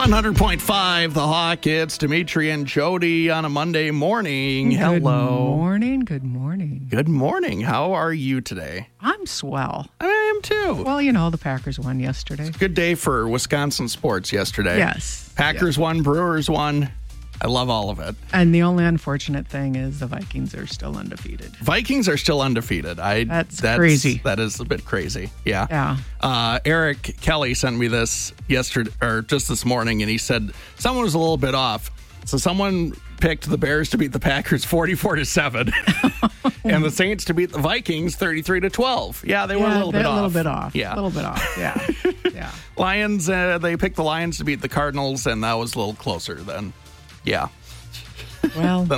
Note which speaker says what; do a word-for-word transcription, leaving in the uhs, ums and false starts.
Speaker 1: one hundred point five, The Hawk. It's Dimitri and Jody on a Monday morning.
Speaker 2: Good
Speaker 1: Hello.
Speaker 2: morning. Good morning.
Speaker 1: Good morning. How are you today?
Speaker 2: I'm swell.
Speaker 1: I am too.
Speaker 2: Well, you know, the Packers won yesterday.
Speaker 1: Good day for Wisconsin sports yesterday.
Speaker 2: Yes.
Speaker 1: Packers
Speaker 2: yes.
Speaker 1: won, Brewers won. I love all of it.
Speaker 2: And the only unfortunate thing is the Vikings are still undefeated.
Speaker 1: Vikings are still undefeated. I
Speaker 2: That's, that's crazy.
Speaker 1: That is a bit crazy. Yeah.
Speaker 2: Yeah.
Speaker 1: Uh, Eric Kelly sent me this yesterday, or just this morning, and he said someone was a little bit off. So someone picked the Bears to beat the Packers forty-four to seven, and the Saints to beat the Vikings thirty-three to twelve. Yeah, they
Speaker 2: yeah,
Speaker 1: were a little bit
Speaker 2: a
Speaker 1: off.
Speaker 2: A little bit off.
Speaker 1: Yeah,
Speaker 2: a little bit off. Yeah. yeah.
Speaker 1: Lions. Uh, they picked the Lions to beat the Cardinals, and that was a little closer than. Yeah.
Speaker 2: Well.